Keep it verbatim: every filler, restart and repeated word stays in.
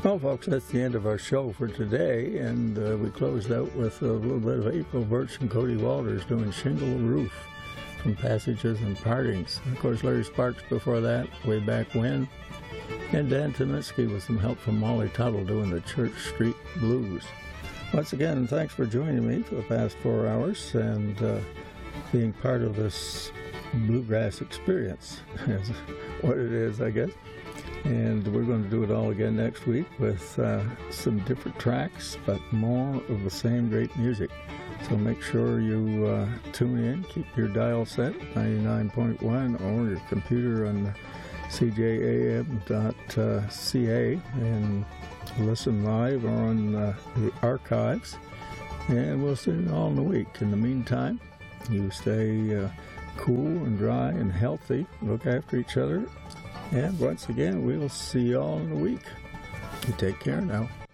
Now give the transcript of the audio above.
Well, folks, that's the end of our show for today, and uh, we closed out with a little bit of April Birch and Cody Walters doing Shingle Roof from Passages and Partings. And of course, Larry Sparks before that, way back when, and Dan Tominski with some help from Molly Tuttle doing the Church Street Blues. Once again, thanks for joining me for the past four hours and uh, being part of this bluegrass experience, is what it is, I guess. And we're going to do it all again next week with uh, some different tracks, but more of the same great music. So make sure you uh, tune in, keep your dial set, ninety-nine point one, or your computer on c j a m dot c a, and listen live or on uh, the archives. And we'll see you all in a week. In the meantime, you stay uh, cool and dry and healthy. Look after each other. And once again, we'll see you all in a week. You take care now.